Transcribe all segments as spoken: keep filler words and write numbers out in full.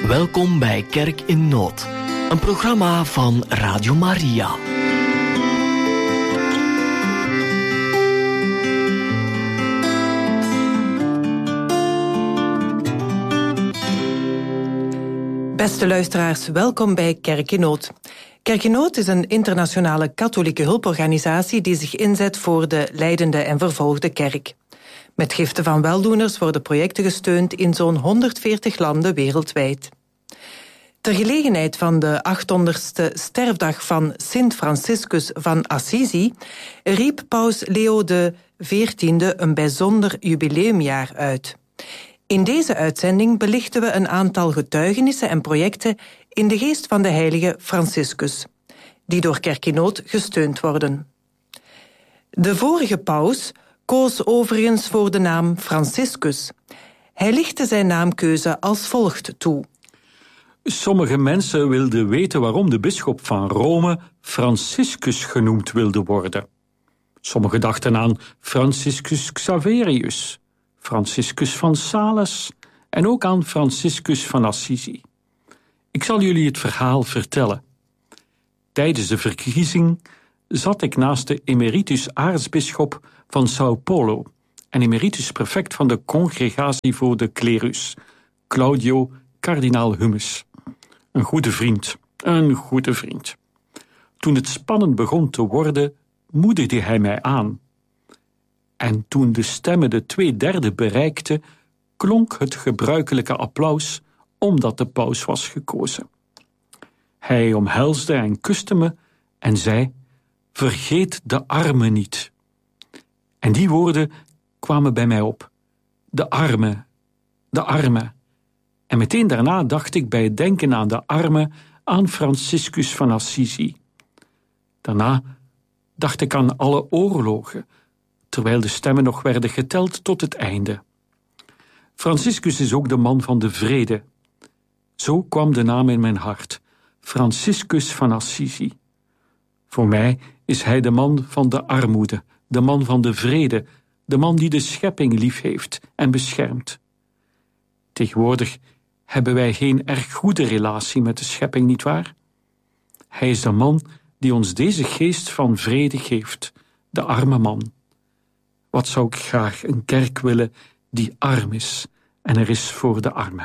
Welkom bij Kerk in Nood, een programma van Radio Maria. Beste luisteraars, welkom bij Kerk in Nood. Kerk in Nood is een internationale katholieke hulporganisatie die zich inzet voor de lijdende en vervolgde kerk. Met giften van weldoeners worden projecten gesteund in zo'n honderdveertig landen wereldwijd. Ter gelegenheid van de achthonderdste sterfdag van Sint Franciscus van Assisi riep paus Leo de veertiende een bijzonder jubileumjaar uit. In deze uitzending belichten we een aantal getuigenissen en projecten in de geest van de heilige Franciscus, die door Kerk in Nood gesteund worden. De vorige paus koos overigens voor de naam Franciscus. Hij lichtte zijn naamkeuze als volgt toe. Sommige mensen wilden weten waarom de bisschop van Rome Franciscus genoemd wilde worden. Sommigen dachten aan Franciscus Xaverius, Franciscus van Sales en ook aan Franciscus van Assisi. Ik zal jullie het verhaal vertellen. Tijdens de verkiezing zat ik naast de emeritus aartsbisschop van São Paulo en emeritus prefect van de Congregatie voor de Clerus, Claudio kardinaal Hummes. Een goede vriend, een goede vriend. Toen het spannend begon te worden, moedigde hij mij aan. En toen de stemmen de twee derde bereikten, klonk het gebruikelijke applaus omdat de paus was gekozen. Hij omhelsde en kuste me en zei: vergeet de armen niet. En die woorden kwamen bij mij op. De armen, de armen. En meteen daarna dacht ik bij het denken aan de armen aan Franciscus van Assisi. Daarna dacht ik aan alle oorlogen, terwijl de stemmen nog werden geteld tot het einde. Franciscus is ook de man van de vrede. Zo kwam de naam in mijn hart, Franciscus van Assisi. Voor mij is hij de man van de armoede, de man van de vrede, de man die de schepping lief heeft en beschermt. Tegenwoordig hebben wij geen erg goede relatie met de schepping, nietwaar? Hij is de man die ons deze geest van vrede geeft, de arme man. Wat zou ik graag een kerk willen die arm is en er is voor de armen.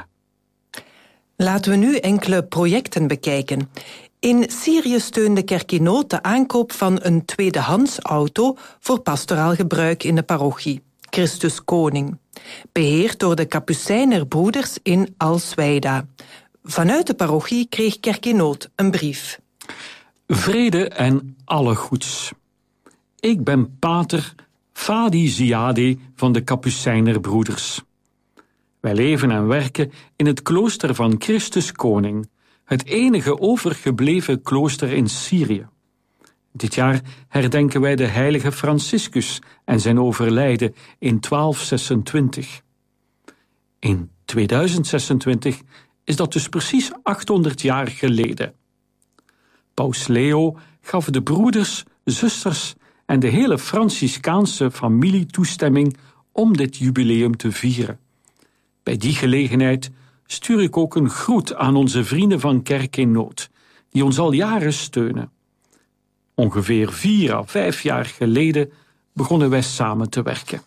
Laten we nu enkele projecten bekijken. In Syrië steunde Kerk in Nood de aankoop van een tweedehands auto voor pastoraal gebruik in de parochie, Christus Koning, beheerd door de Kapucijnerbroeders in Al-Sweida. Vanuit de parochie kreeg Kerk in Nood een brief. Vrede en alle goeds. Ik ben pater Fadi Ziade van de Kapucijnerbroeders. Wij leven en werken in het klooster van Christus Koning, het enige overgebleven klooster in Syrië. Dit jaar herdenken wij de heilige Franciscus en zijn overlijden in twaalf zesentwintig. In tweeduizend zesentwintig is dat dus precies achthonderd jaar geleden. Paus Leo gaf de broeders, zusters en de hele Franciscaanse familie toestemming om dit jubileum te vieren. Bij die gelegenheid stuur ik ook een groet aan onze vrienden van Kerk in Nood, die ons al jaren steunen. Ongeveer vier à vijf jaar geleden begonnen wij samen te werken.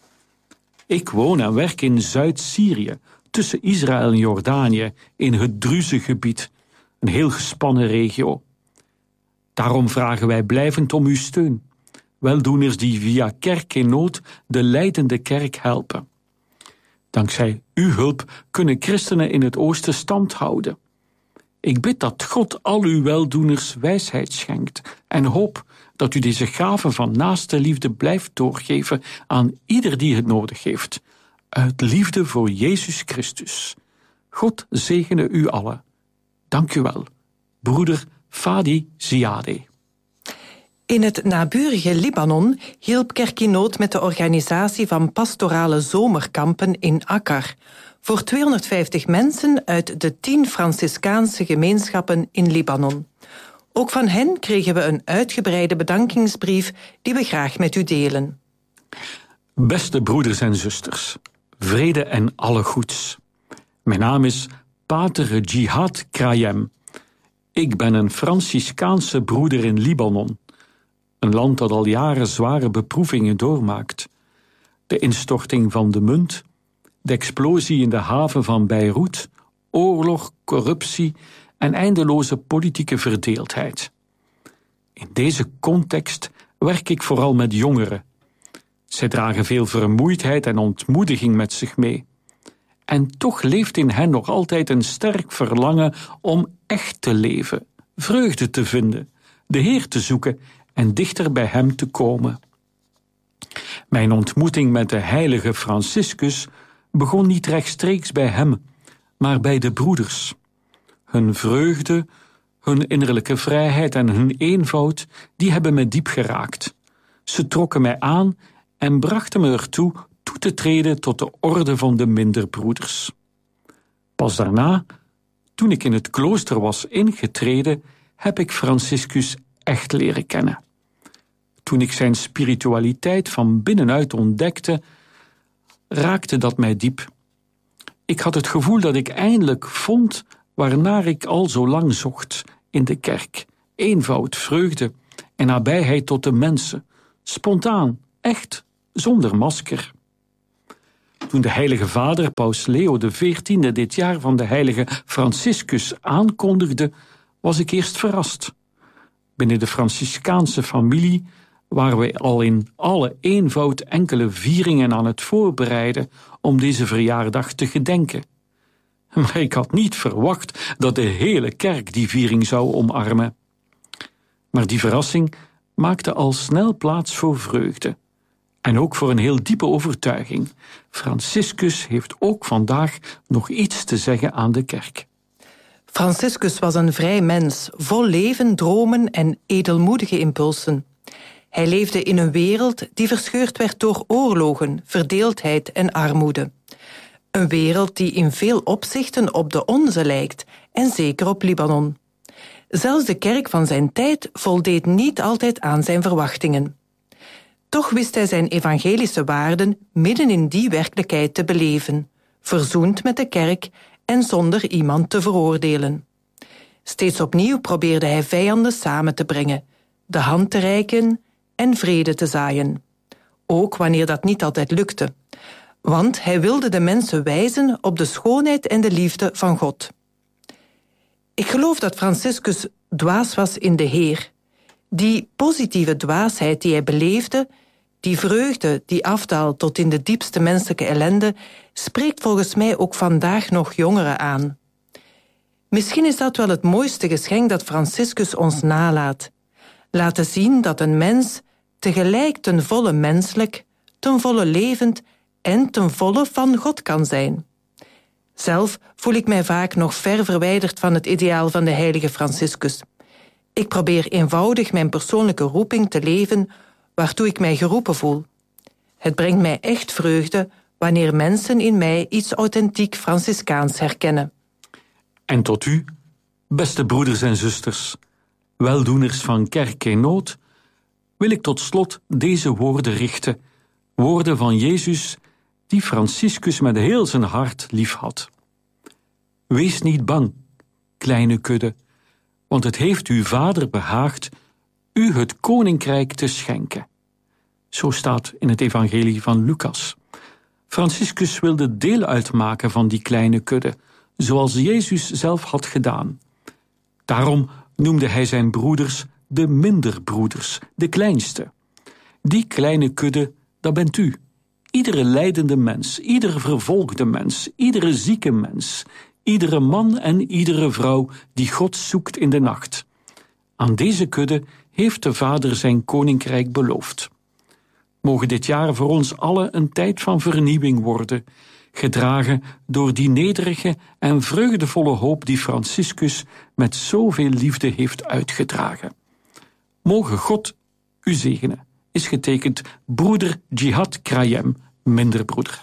Ik woon en werk in Zuid-Syrië, tussen Israël en Jordanië, in het Druze-gebied, een heel gespannen regio. Daarom vragen wij blijvend om uw steun, weldoeners die via Kerk in Nood de lijdende kerk helpen. Dankzij uw hulp kunnen christenen in het oosten stand houden. Ik bid dat God al uw weldoeners wijsheid schenkt en hoop dat u deze gave van naaste liefde blijft doorgeven aan ieder die het nodig heeft, uit liefde voor Jezus Christus. God zegene u allen. Dank u wel, broeder Fadi Ziade. In het naburige Libanon hielp Kerk in Nood met de organisatie van pastorale zomerkampen in Akkar voor tweehonderdvijftig mensen uit de tien Franciscaanse gemeenschappen in Libanon. Ook van hen kregen we een uitgebreide bedankingsbrief die we graag met u delen. Beste broeders en zusters, vrede en alle goeds. Mijn naam is Pater Jihad Krayem. Ik ben een Franciscaanse broeder in Libanon, een land dat al jaren zware beproevingen doormaakt. De instorting van de munt, de explosie in de haven van Beirut, oorlog, corruptie en eindeloze politieke verdeeldheid. In deze context werk ik vooral met jongeren. Zij dragen veel vermoeidheid en ontmoediging met zich mee. En toch leeft in hen nog altijd een sterk verlangen om echt te leven, vreugde te vinden, de Heer te zoeken en dichter bij Hem te komen. Mijn ontmoeting met de heilige Franciscus begon niet rechtstreeks bij hem, maar bij de broeders. Hun vreugde, hun innerlijke vrijheid en hun eenvoud, die hebben me diep geraakt. Ze trokken mij aan en brachten me ertoe toe te treden tot de orde van de minderbroeders. Pas daarna, toen ik in het klooster was ingetreden, heb ik Franciscus echt leren kennen. Toen ik zijn spiritualiteit van binnenuit ontdekte, raakte dat mij diep. Ik had het gevoel dat ik eindelijk vond waarnaar ik al zo lang zocht in de kerk. Eenvoud, vreugde en nabijheid tot de mensen. Spontaan, echt, zonder masker. Toen de heilige vader, paus Leo de veertiende, dit jaar van de heilige Franciscus aankondigde, was ik eerst verrast. Binnen de Franciscaanse familie waren wij al in alle eenvoud enkele vieringen aan het voorbereiden om deze verjaardag te gedenken. Maar ik had niet verwacht dat de hele kerk die viering zou omarmen. Maar die verrassing maakte al snel plaats voor vreugde. En ook voor een heel diepe overtuiging. Franciscus heeft ook vandaag nog iets te zeggen aan de kerk. Franciscus was een vrij mens, vol leven, dromen en edelmoedige impulsen. Hij leefde in een wereld die verscheurd werd door oorlogen, verdeeldheid en armoede. Een wereld die in veel opzichten op de onze lijkt, en zeker op Libanon. Zelfs de kerk van zijn tijd voldeed niet altijd aan zijn verwachtingen. Toch wist hij zijn evangelische waarden midden in die werkelijkheid te beleven, verzoend met de kerk en zonder iemand te veroordelen. Steeds opnieuw probeerde hij vijanden samen te brengen, de hand te reiken en vrede te zaaien. Ook wanneer dat niet altijd lukte. Want hij wilde de mensen wijzen op de schoonheid en de liefde van God. Ik geloof dat Franciscus dwaas was in de Heer. Die positieve dwaasheid die hij beleefde, die vreugde die afdaalt tot in de diepste menselijke ellende, spreekt volgens mij ook vandaag nog jongeren aan. Misschien is dat wel het mooiste geschenk dat Franciscus ons nalaat. Laten zien dat een mens tegelijk ten volle menselijk, ten volle levend en ten volle van God kan zijn. Zelf voel ik mij vaak nog ver verwijderd van het ideaal van de heilige Franciscus. Ik probeer eenvoudig mijn persoonlijke roeping te leven waartoe ik mij geroepen voel. Het brengt mij echt vreugde wanneer mensen in mij iets authentiek Franciscaans herkennen. En tot u, beste broeders en zusters, weldoeners van kerk in nood, wil ik tot slot deze woorden richten, woorden van Jezus die Franciscus met heel zijn hart liefhad. Wees niet bang, kleine kudde, want het heeft uw vader behaagd u het koninkrijk te schenken. Zo staat in het evangelie van Lucas. Franciscus wilde deel uitmaken van die kleine kudde, zoals Jezus zelf had gedaan. Daarom noemde hij zijn broeders de minderbroeders, de kleinste. Die kleine kudde, dat bent u. Iedere lijdende mens, iedere vervolgde mens, iedere zieke mens, iedere man en iedere vrouw die God zoekt in de nacht. Aan deze kudde heeft de Vader zijn koninkrijk beloofd. Mogen dit jaar voor ons allen een tijd van vernieuwing worden, gedragen door die nederige en vreugdevolle hoop die Franciscus met zoveel liefde heeft uitgedragen. Mogen God u zegenen, is getekend broeder Jihad Krayem, minderbroeder.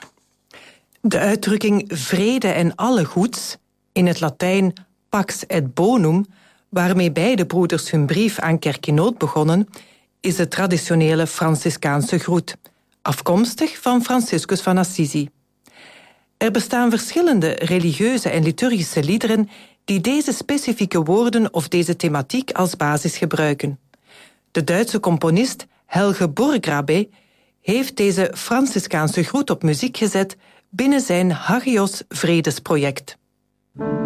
De uitdrukking vrede en alle goeds, in het Latijn pax et bonum, waarmee beide broeders hun brief aan kerk in nood begonnen, is de traditionele Franciscaanse groet, afkomstig van Franciscus van Assisi. Er bestaan verschillende religieuze en liturgische liederen die deze specifieke woorden of deze thematiek als basis gebruiken. De Duitse componist Helge Burggrabe heeft deze Franciscaanse groet op muziek gezet binnen zijn Hagios Vredesproject.